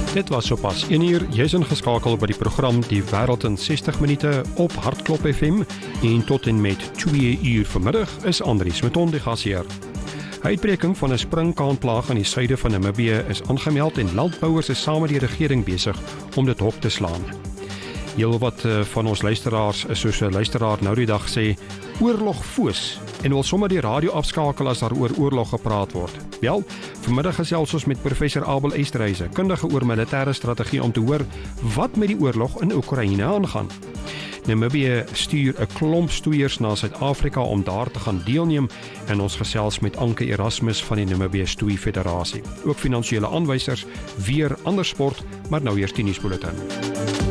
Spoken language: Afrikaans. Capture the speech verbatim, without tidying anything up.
Dit was sopas een uur, jy is ingeskakel by die program Die Wêreld in sestig minute op Hartklop F M en tot en met twee uur vanmiddag is Andries Mouton die gasheer. Uitbreking van 'n sprinkaanplaag aan die suide van Namibië is aangemeld en landbouers is saam met die regering besig om dit hok te slaan. Heel wat uh, van ons luisteraars is soos 'n luisteraar nou die dag sê, oorlog foos en wil sommer die radio afskakel as daar oor oorlog gepraat word. Wel, vanmiddag gesels ons met professor Abel Esterhuizen, kundige oor militêre strategie om te hoor wat met die oorlog in Oekraïne aangaan. Namibië stuur 'n klomp stoeiers na Suid-Afrika om daar te gaan deelneem en ons gesels met Anke Erasmus van die Namibië Stoei Federasie. Ook finansiële aanwysers, weer ander sport, maar nou eers die nuusbulletin.